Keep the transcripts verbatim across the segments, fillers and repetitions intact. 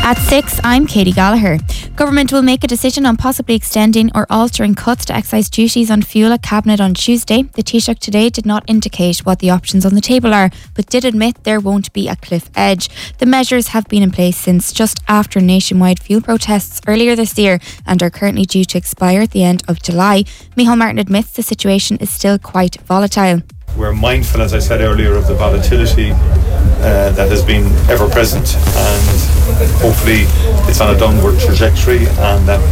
At six, I'm Katie Gallagher. Government will make a decision on possibly extending or altering cuts to excise duties on fuel at Cabinet on Tuesday. The Taoiseach today did not indicate what the options on the table are, but did admit there won't be a cliff edge. The measures have been in place since just after nationwide fuel protests earlier this year and are currently due to expire at the end of July. Micheál Martin admits the situation is still quite volatile. We're mindful, as I said earlier, of the volatility uh, that has been ever present, and hopefully it's on a downward trajectory, and that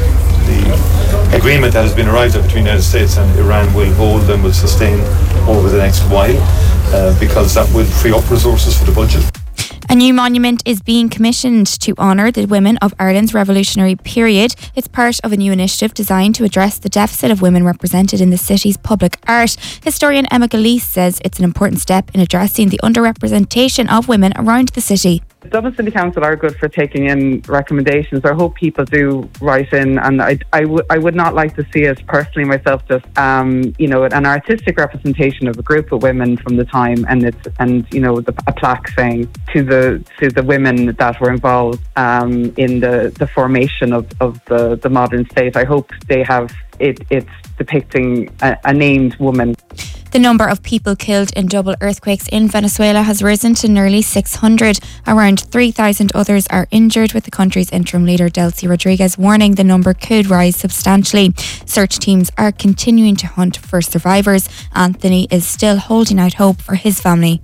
the agreement that has been arrived at between the United States and Iran will hold and will sustain over the next while, uh, because that will free up resources for the budget. A new monument is being commissioned to honour the women of Ireland's revolutionary period. It's part of a new initiative designed to address the deficit of women represented in the city's public art. Historian Emma Gillese says it's an important step in addressing the underrepresentation of women around the city. Dublin City Council are good for taking in recommendations. I hope people do write in, and I, I, w- I would not like to see us personally myself just um, you know an artistic representation of a group of women from the time, and it's and you know the, a plaque saying to the to the women that were involved um, in the, the formation of, of the, the modern state. I hope they have it. It's depicting a, a named woman. The number of people killed in double earthquakes in Venezuela has risen to nearly six hundred. Around three thousand others are injured, with the country's interim leader Delcy Rodriguez warning the number could rise substantially. Search teams are continuing to hunt for survivors. Anthony is still holding out hope for his family.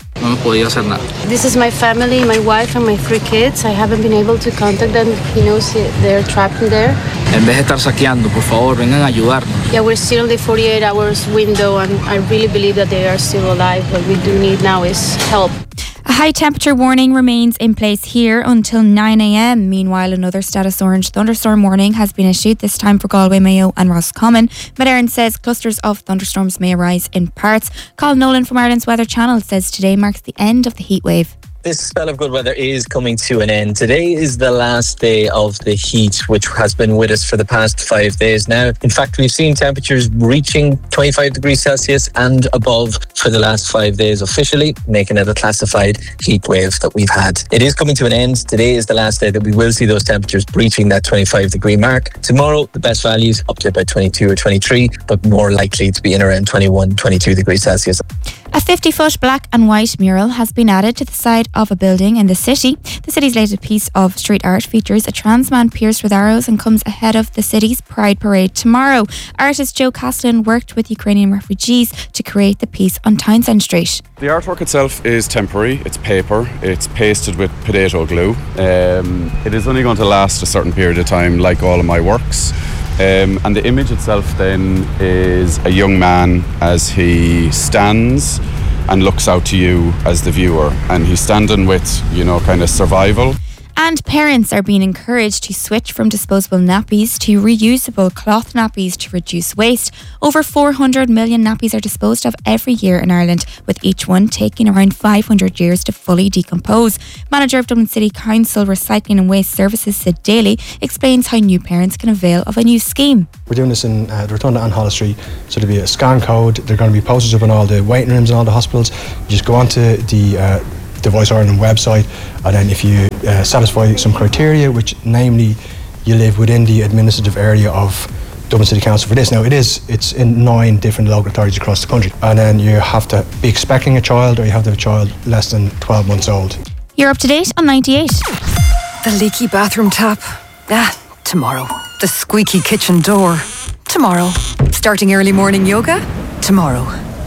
This is my family, my wife and my three kids. I haven't been able to contact them. He knows they're trapped in there. En vez de estar saqueando, por favor, vengan a ayudarnos. Yeah, we're still in the forty-eight hours window, and I really believe that they are still alive. What we do need now is help. A high temperature warning remains in place here until nine a.m. Meanwhile, another status orange thunderstorm warning has been issued, this time for Galway, Mayo and Roscommon. Met Éireann says clusters of thunderstorms may arise in parts. Colin Nolan from Ireland's Weather Channel says today marks the end of the heat wave. This spell of good weather is coming to an end. Today is the last day of the heat, which has been with us for the past five days now. In fact, we've seen temperatures reaching twenty-five degrees Celsius and above for the last five days officially, making it a classified heat wave that we've had. It is coming to an end. Today is the last day that we will see those temperatures breaching that twenty-five degree mark. Tomorrow, the best values up to about twenty-two or twenty-three, but more likely to be in around twenty-one, twenty-two degrees Celsius. A fifty-foot black and white mural has been added to the side of a building in the city. The city's latest piece of street art features a trans man pierced with arrows and comes ahead of the city's Pride Parade tomorrow. Artist Joe Castellan worked with Ukrainian refugees to create the piece on Townsend Street. The artwork itself is temporary. It's paper. It's pasted with potato glue. Um, it is only going to last a certain period of time, like all of my works. Um, and the image itself then is a young man as he stands and looks out to you as the viewer, and he's standing with, you know, kind of survival. And parents are being encouraged to switch from disposable nappies to reusable cloth nappies to reduce waste. Over four hundred million nappies are disposed of every year in Ireland, with each one taking around five hundred years to fully decompose. Manager of Dublin City Council Recycling and Waste Services, Sid Daly, explains how new parents can avail of a new scheme. We're doing this in uh, the Rotunda and Holles Street, so there'll be a scan code. There are going to be posters up in all the waiting rooms in all the hospitals. You just go onto the uh, the Voice Ireland website, and then if you uh, satisfy some criteria, which namely you live within the administrative area of Dublin City Council for this. Now it is, it's in nine different local authorities across the country, and then you have to be expecting a child, or you have to have a child less than twelve months old. You're up to date on ninety-eight. The leaky bathroom tap. Ah, tomorrow. The squeaky kitchen door. Tomorrow. Starting early morning yoga. Tomorrow.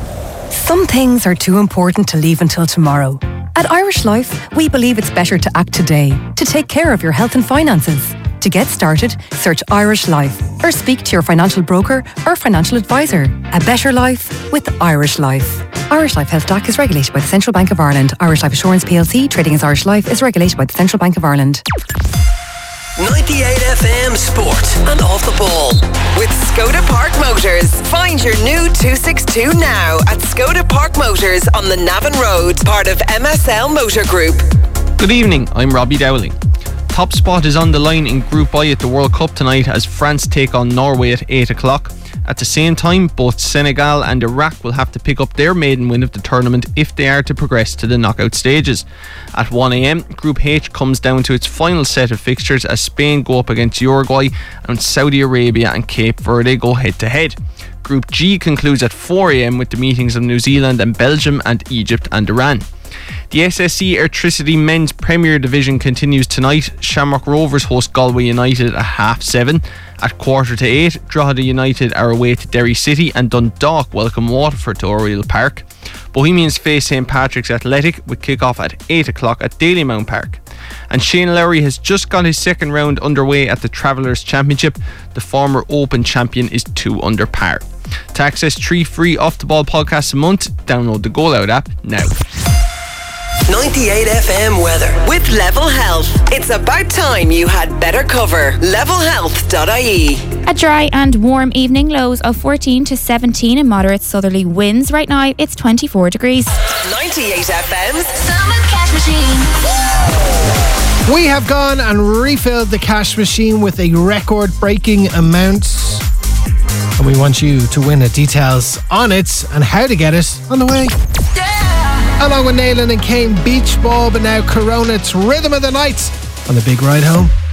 Some things are too important to leave until tomorrow. At Irish Life, we believe it's better to act today, to take care of your health and finances. To get started, search Irish Life or speak to your financial broker or financial advisor. A better life with Irish Life. Irish Life Health D A C is regulated by the Central Bank of Ireland. Irish Life Assurance P L C, trading as Irish Life, is regulated by the Central Bank of Ireland. ninety-eight F M Sport and Off the Ball with Skoda Park Motors. Find your new two sixty-two now at Skoda Park Motors on the Navan Road, part of M S L Motor Group. Good evening, I'm Robbie Dowling. Top spot is on the line in Group I at the World Cup tonight as France take on Norway at eight o'clock. At the same time, both Senegal and Iraq will have to pick up their maiden win of the tournament if they are to progress to the knockout stages. At one a.m, Group H comes down to its final set of fixtures as Spain go up against Uruguay and Saudi Arabia and Cape Verde go head to head. Group G concludes at four a.m. with the meetings of New Zealand and Belgium and Egypt and Iran. The S S E Airtricity Men's Premier Division continues tonight. Shamrock Rovers host Galway United at half seven. At quarter to eight, Drogheda United are away to Derry City and Dundalk welcome Waterford to Oriel Park. Bohemians face Saint Patrick's Athletic with kick-off at eight o'clock at Dalymount Park. And Shane Lowry has just got his second round underway at the Travellers Championship. The former Open champion is two under par. To access three free Off The Ball podcasts a month, download the Goal Out app now. ninety-eight F M weather with Level Health. It's about time you had better cover. level health dot I E. A dry and warm evening, lows of fourteen to seventeen and moderate southerly winds. Right now it's twenty-four degrees. ninety-eight F M's Summer Cash Machine. We have gone and refilled the cash machine with a record-breaking amount. And we want you to win it. Details on it and how to get it on the way. Yeah! Along with Nayland and Kane, Beach Ball, but now Corona, it's Rhythm of the Night on the Big Ride Home.